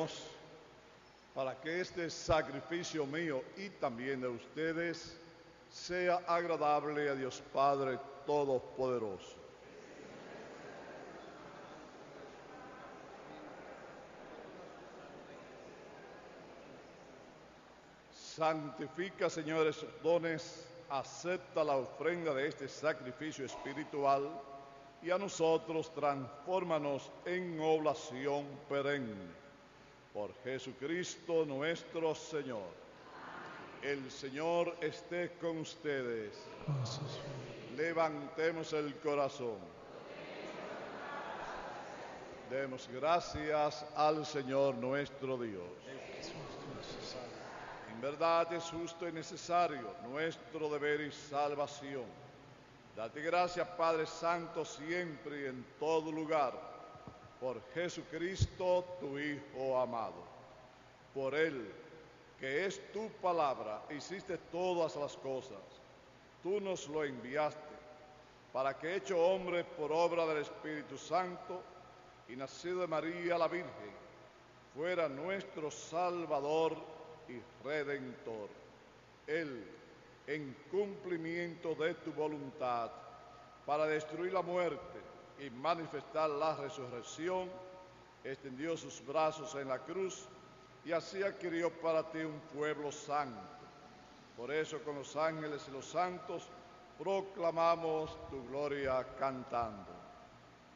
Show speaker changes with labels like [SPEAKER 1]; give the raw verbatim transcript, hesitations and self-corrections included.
[SPEAKER 1] Oremos para que este sacrificio mío y también de ustedes sea agradable a Dios Padre Todopoderoso. Santifica, Señor, esos dones, acepta la ofrenda de este sacrificio espiritual y a nosotros transfórmanos en oblación perenne. Por Jesucristo nuestro Señor. El Señor esté con ustedes. Levantemos el corazón. Demos gracias al Señor nuestro Dios. En verdad es justo y necesario nuestro deber y salvación. Date gracias, Padre Santo, siempre y en todo lugar. Por Jesucristo, tu Hijo amado. Por Él, que es tu palabra, hiciste todas las cosas. Tú nos lo enviaste, para que, hecho hombre por obra del Espíritu Santo y nacido de María la Virgen, fuera nuestro Salvador y Redentor. Él, en cumplimiento de tu voluntad, para destruir la muerte y manifestar la resurrección, extendió sus brazos en la cruz y así adquirió para ti un pueblo santo. Por eso con los ángeles y los santos proclamamos tu gloria cantando.